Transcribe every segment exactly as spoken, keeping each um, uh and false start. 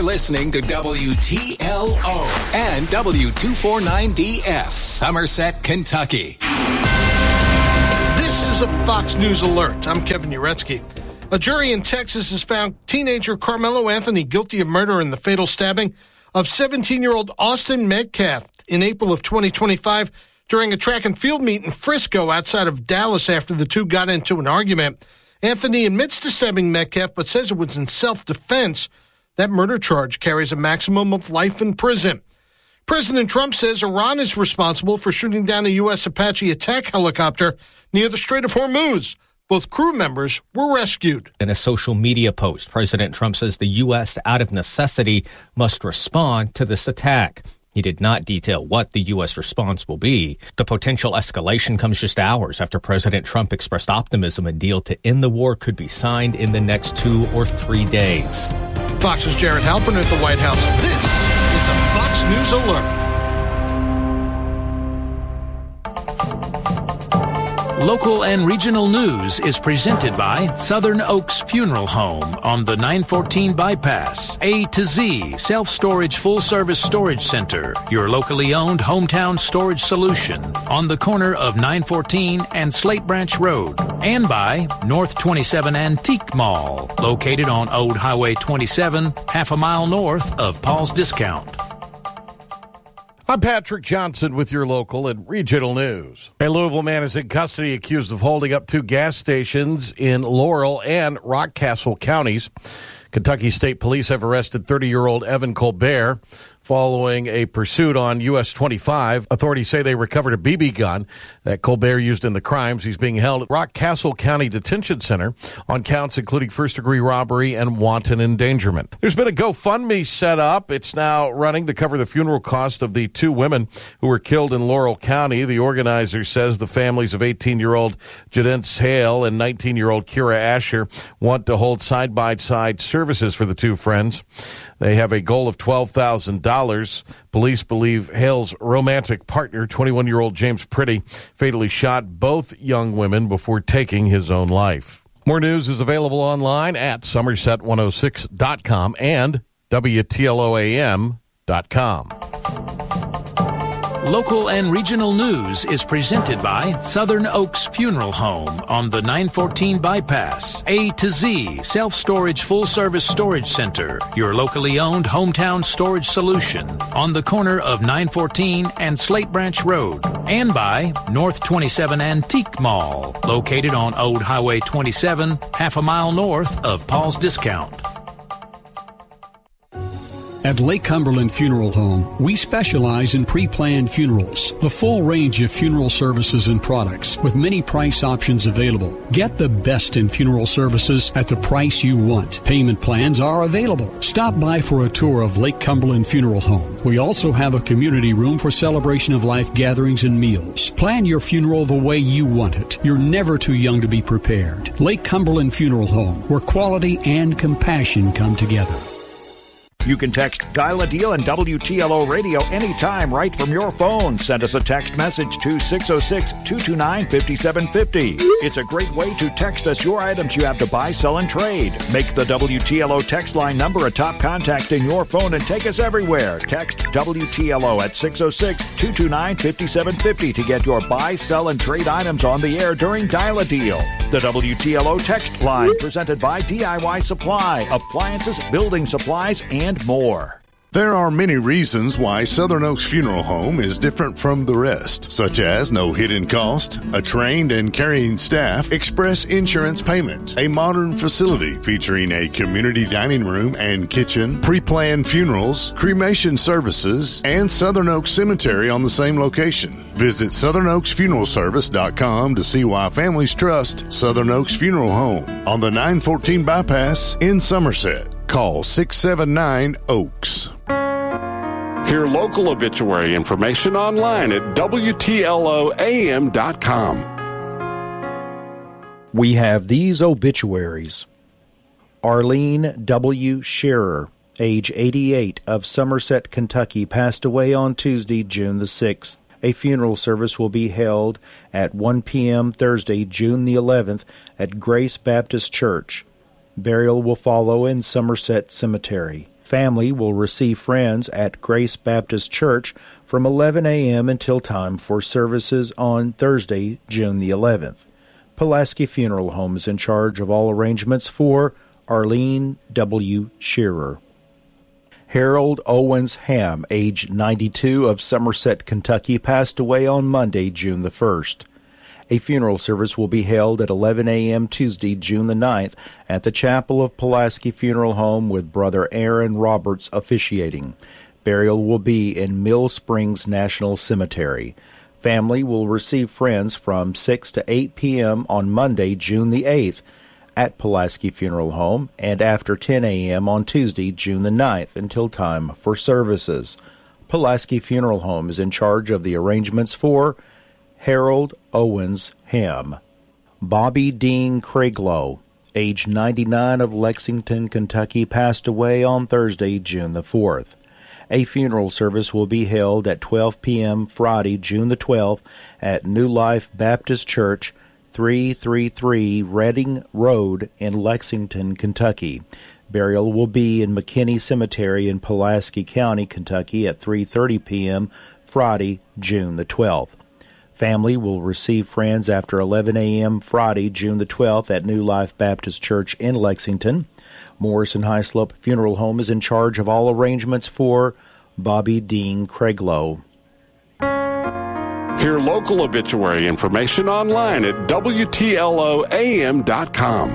listening to W T L O and W two forty-nine D F, Somerset, Kentucky. This is a Fox News alert. I'm Kevin Uretsky. A jury in Texas has found teenager Carmelo Anthony guilty of murder in the fatal stabbing of seventeen-year-old Austin Metcalf in April of twenty twenty-five during a track and field meet in Frisco outside of Dallas after the two got into an argument. Anthony admits to stabbing Metcalf but says it was in self-defense. That murder charge carries a maximum of life in prison. President Trump says Iran is responsible for shooting down a U S Apache attack helicopter near the Strait of Hormuz. Both crew members were rescued. In a social media post, President Trump says the U S, out of necessity, must respond to this attack. He did not detail what the U S response will be. The potential escalation comes just hours after President Trump expressed optimism a deal to end the war could be signed in the next two or three days. Fox's Jared Halpern at the White House. This is a Fox News Alert. Local and regional news is presented by Southern Oaks Funeral Home on the nine fourteen bypass. A to Z Self-Storage Full-Service Storage Center, your locally owned hometown storage solution on the corner of nine fourteen and Slate Branch Road. And by North twenty-seven Antique Mall, located on Old Highway twenty-seven, half a mile north of Paul's Discount. I'm Patrick Johnson with your local and regional news. A Louisville man is in custody accused of holding up two gas stations in Laurel and Rockcastle counties. Kentucky State Police have arrested thirty-year-old Evan Colbert following a pursuit on U S twenty-five. Authorities say they recovered a B B gun that Colbert used in the crimes. He's being held at Rockcastle County Detention Center on counts including first-degree robbery and wanton endangerment. There's been a GoFundMe set up. It's now running to cover the funeral cost of the two women who were killed in Laurel County. The organizer says the families of eighteen-year-old Jadence Hale and nineteen-year-old Kira Asher want to hold side-by-side services for the two friends. They have a goal of twelve thousand dollars. Police believe Hale's romantic partner, twenty-one-year-old James Pretty, fatally shot both young women before taking his own life. More news is available online at somerset one oh six dot com and W T L O A M dot com. Local and regional news is presented by Southern Oaks Funeral Home on the nine fourteen bypass. A to Z Self-Storage Full-Service Storage Center, your locally owned hometown storage solution on the corner of nine fourteen and Slate Branch Road. And by North twenty-seven Antique Mall, located on Old Highway twenty-seven, half a mile north of Paul's Discount. At Lake Cumberland Funeral Home, we specialize in pre-planned funerals, the full range of funeral services and products with many price options available. Get the best in funeral services at the price you want. Payment plans are available. Stop by for a tour of Lake Cumberland Funeral Home. We also have a community room for celebration of life gatherings and meals. Plan your funeral the way you want it. You're never too young to be prepared. Lake Cumberland Funeral Home, where quality and compassion come together. You can text Dial a Deal and W T L O Radio anytime right from your phone. Send us a text message to six oh six, two two nine, five seven five oh. It's a great way to text us your items you have to buy, sell, and trade. Make the W T L O text line number a top contact in your phone and take us everywhere. Text W T L O at six oh six, two two nine, five seven five oh to get your buy, sell, and trade items on the air during Dial a Deal. The W T L O text line presented by D I Y Supply, appliances, building supplies, and more. There are many reasons why Southern Oaks Funeral Home is different from the rest, such as no hidden cost, a trained and caring staff, express insurance payment, a modern facility featuring a community dining room and kitchen, pre-planned funerals, cremation services, and Southern Oaks Cemetery on the same location. Visit southern oaks funeral service dot com to see why families trust Southern Oaks Funeral Home on the nine fourteen bypass in Somerset. Call six seven nine, Oaks. Hear local obituary information online at W T L O A M dot com. We have these obituaries. Arlene W. Shearer, age eighty-eight, of Somerset, Kentucky, passed away on Tuesday, June the sixth. A funeral service will be held at one p.m. Thursday, June the eleventh, at Grace Baptist Church. Burial will follow in Somerset Cemetery. Family will receive friends at Grace Baptist Church from eleven a.m. until time for services on Thursday, June the eleventh. Pulaski Funeral Home is in charge of all arrangements for Arlene W. Shearer. Harold Owens Ham, age ninety-two, of Somerset, Kentucky, passed away on Monday, June the first. A funeral service will be held at eleven a.m. Tuesday, June the ninth, at the Chapel of Pulaski Funeral Home with Brother Aaron Roberts officiating. Burial will be in Mill Springs National Cemetery. Family will receive friends from six to eight p.m. on Monday, June the eighth, at Pulaski Funeral Home, and after ten a.m. on Tuesday, June the ninth, until time for services. Pulaski Funeral Home is in charge of the arrangements for Harold Owens Ham. Bobby Dean Craiglow, age ninety-nine, of Lexington, Kentucky, passed away on Thursday, June the fourth. A funeral service will be held at twelve p.m. Friday, June the twelfth, at New Life Baptist Church, three thirty-three Reading Road in Lexington, Kentucky. Burial will be in McKinney Cemetery in Pulaski County, Kentucky, at three thirty p.m. Friday, June the twelfth. Family will receive friends after eleven a.m. Friday, June the twelfth, at New Life Baptist Church in Lexington. Morrison Highslope Funeral Home is in charge of all arrangements for Bobby Dean Craiglow. Hear local obituary information online at W T L O A M dot com.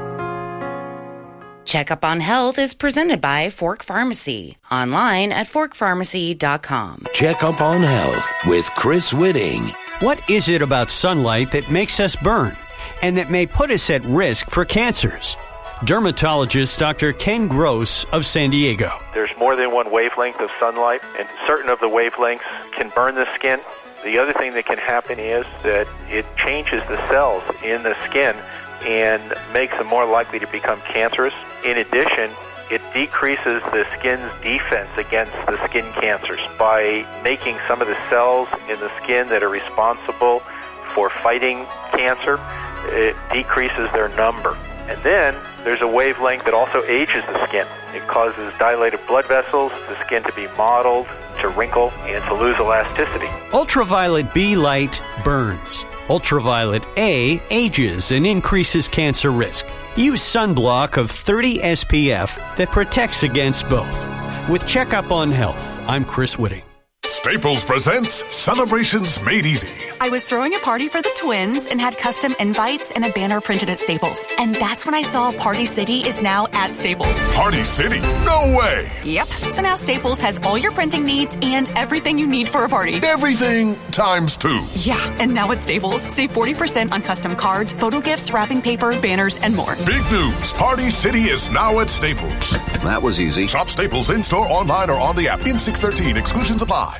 Checkup on Health is presented by Fork Pharmacy. Online at fork pharmacy dot com. Checkup on Health with Chris Whitting. What is it about sunlight that makes us burn and that may put us at risk for cancers? Dermatologist Doctor Ken Gross of San Diego. There's more than one wavelength of sunlight, and certain of the wavelengths can burn the skin. The other thing that can happen is that it changes the cells in the skin and makes them more likely to become cancerous. In addition, it decreases the skin's defense against the skin cancers by making some of the cells in the skin that are responsible for fighting cancer, it decreases their number. And then there's a wavelength that also ages the skin. It causes dilated blood vessels, the skin to be mottled, to wrinkle, and to lose elasticity. Ultraviolet B light burns. Ultraviolet A ages and increases cancer risk. Use sunblock of thirty S P F that protects against both. With Checkup on Health, I'm Chris Whitting. Staples presents Celebrations Made Easy. I was throwing a party for the twins and had custom invites and a banner printed at Staples. And that's when I saw Party City is now at Staples. Party City? No way! Yep. So now Staples has all your printing needs and everything you need for a party. Everything times two. Yeah, and now at Staples, save forty percent on custom cards, photo gifts, wrapping paper, banners, and more. Big news. Party City is now at Staples. That was easy. Shop Staples in-store, online, or on the app. In six thirteen. Exclusions apply.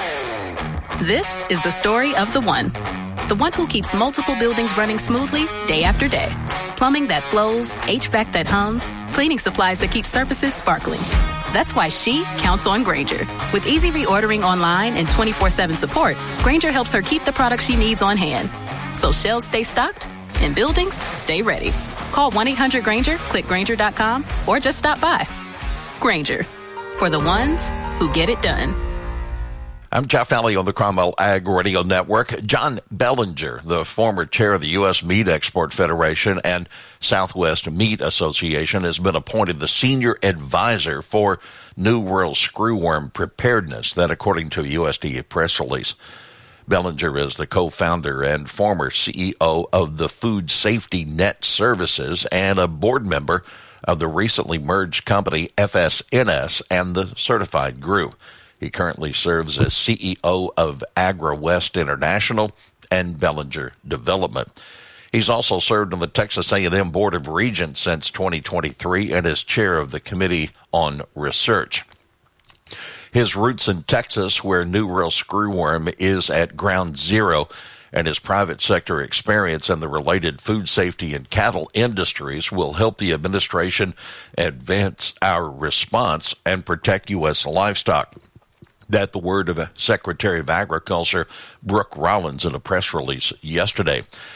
This is the story of the one. The one who keeps multiple buildings running smoothly day after day. Plumbing that flows, H V A C that hums, cleaning supplies that keep surfaces sparkling. That's why she counts on Grainger. With easy reordering online and twenty-four seven support, Grainger helps her keep the products she needs on hand. So shelves stay stocked and buildings stay ready. Call one eight hundred Grainger, click Grainger dot com, or just stop by. Grainger, for the ones who get it done. I'm Jeff Alley on the Cromwell Ag Radio Network. John Bellinger, the former chair of the U S Meat Export Federation and Southwest Meat Association, has been appointed the senior advisor for New World Screwworm Preparedness. That, according to a U S D A press release. Bellinger is the co-founder and former C E O of the Food Safety Net Services and a board member of the recently merged company F S N S and the Certified Group. He currently serves as C E O of AgriWest International and Bellinger Development. He's also served on the Texas A and M Board of Regents since twenty twenty-three and is chair of the Committee on Research. His roots in Texas, where New World Screwworm is at ground zero, and his private sector experience in the related food safety and cattle industries will help the administration advance our response and protect U S livestock. That the word of Secretary of Agriculture Brooke Rollins in a press release yesterday.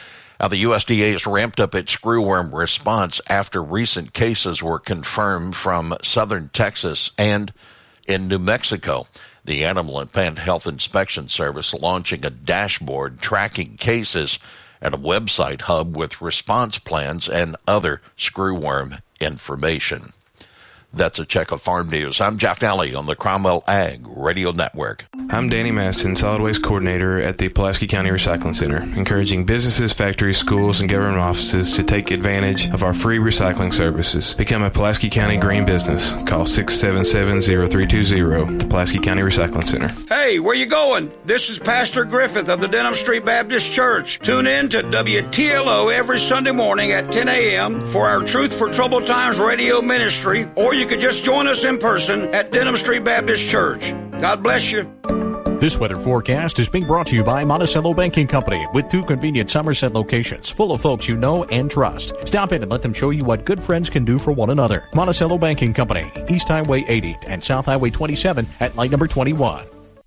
Now, the U S D A has ramped up its screwworm response after recent cases were confirmed from southern Texas and in New Mexico. The Animal and Plant Health Inspection Service launching a dashboard tracking cases and a website hub with response plans and other screwworm information. That's a check of farm news. I'm Jeff Nally on the Cromwell Ag Radio Network. I'm Danny Maston, Solid Waste Coordinator at the Pulaski County Recycling Center, encouraging businesses, factories, schools, and government offices to take advantage of our free recycling services. Become a Pulaski County green business. Call six seven seven, zero three two zero, the Pulaski County Recycling Center. Hey, where you going? This is Pastor Griffith of the Denham Street Baptist Church. Tune in to W T L O every Sunday morning at ten a.m. for our Truth for Troubled Times radio ministry, or you You could just join us in person at Denham Street Baptist Church. God bless you. This weather forecast is being brought to you by Monticello Banking Company with two convenient Somerset locations full of folks you know and trust. Stop in and let them show you what good friends can do for one another. Monticello Banking Company, East Highway eighty and South Highway twenty-seven at light number twenty-one.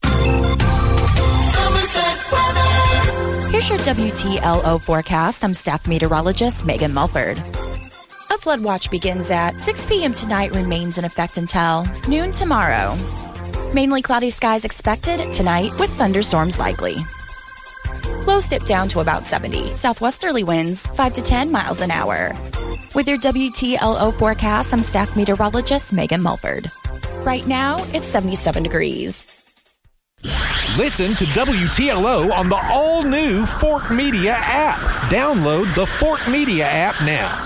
Here's your W T L O forecast. I'm staff meteorologist Megan Mulford. A flood watch begins at six p.m. tonight, remains in effect until noon tomorrow. Mainly cloudy skies expected tonight with thunderstorms likely. Lows dip down to about seventy. Southwesterly winds five to ten miles an hour. With your W T L O forecast, I'm staff meteorologist Megan Mulford. Right now, it's seventy-seven degrees. Listen to W T L O on the all-new Fork Media app. Download the Fork Media app now.